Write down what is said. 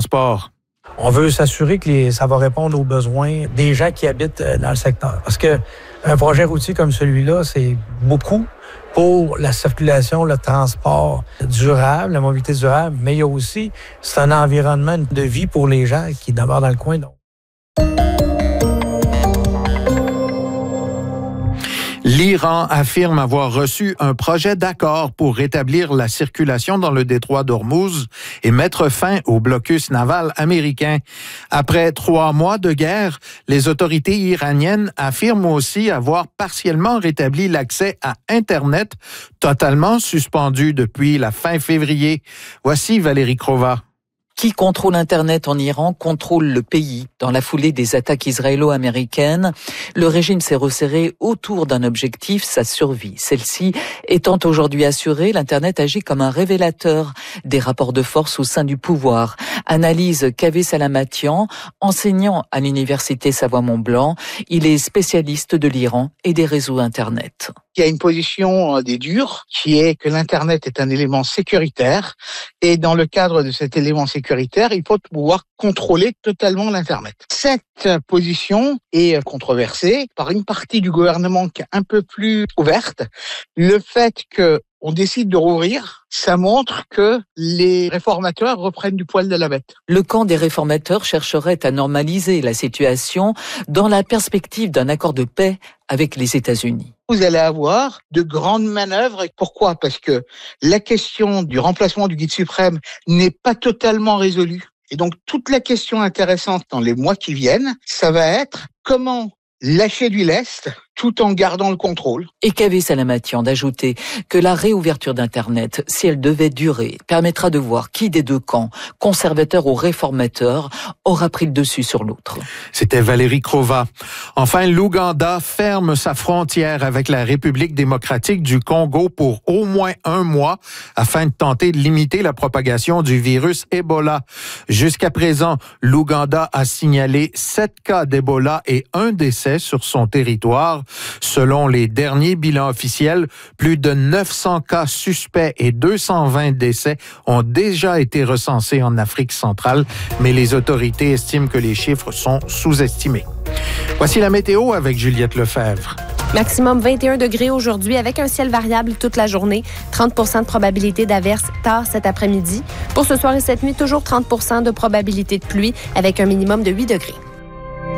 transport. On veut s'assurer que ça va répondre aux besoins des gens qui habitent dans le secteur. Parce que un projet routier comme celui-là, c'est beaucoup pour la circulation, le transport durable, la mobilité durable, mais il y a aussi, c'est un environnement de vie pour les gens qui demeurent dans le coin. Donc. L'Iran affirme avoir reçu un projet d'accord pour rétablir la circulation dans le détroit d'Ormuz et mettre fin au blocus naval américain. Après 3 mois de guerre, les autorités iraniennes affirment aussi avoir partiellement rétabli l'accès à Internet, totalement suspendu depuis la fin février. Voici Valérie Crova. Qui contrôle Internet en Iran contrôle le pays. Dans la foulée des attaques israélo-américaines, le régime s'est resserré autour d'un objectif, sa survie. Celle-ci étant aujourd'hui assurée, l'Internet agit comme un révélateur des rapports de force au sein du pouvoir. Analyse Kaveh Salamatian, enseignant à l'université Savoie-Mont-Blanc. Il est spécialiste de l'Iran et des réseaux Internet. Il y a une position des durs qui est que l'Internet est un élément sécuritaire et dans le cadre de cet élément sécuritaire, il faut pouvoir contrôler totalement l'Internet. Cette position est controversée par une partie du gouvernement qui est un peu plus ouverte. Le fait qu'on décide de rouvrir, ça montre que les réformateurs reprennent du poil de la bête. Le camp des réformateurs chercherait à normaliser la situation dans la perspective d'un accord de paix avec les États-Unis. Vous allez avoir de grandes manœuvres. Pourquoi ? Parce que la question du remplacement du guide suprême n'est pas totalement résolue. Et donc, toute la question intéressante dans les mois qui viennent, ça va être comment lâcher du lest tout en gardant le contrôle. Et Kaveh Salamatian d'ajouter que la réouverture d'Internet, si elle devait durer, permettra de voir qui des deux camps, conservateurs ou réformateurs, aura pris le dessus sur l'autre. C'était Valérie Crova. Enfin, l'Ouganda ferme sa frontière avec la République démocratique du Congo pour au moins 1 mois afin de tenter de limiter la propagation du virus Ebola. Jusqu'à présent, l'Ouganda a signalé 7 cas d'Ebola et 1 décès sur son territoire. Selon les derniers bilans officiels, plus de 900 cas suspects et 220 décès ont déjà été recensés en Afrique centrale, mais les autorités estiment que les chiffres sont sous-estimés. Voici la météo avec Juliette Lefebvre. Maximum 21 degrés aujourd'hui avec un ciel variable toute la journée. 30 % de probabilité d'averse tard cet après-midi. Pour ce soir et cette nuit, toujours 30 % de probabilité de pluie avec un minimum de 8 degrés.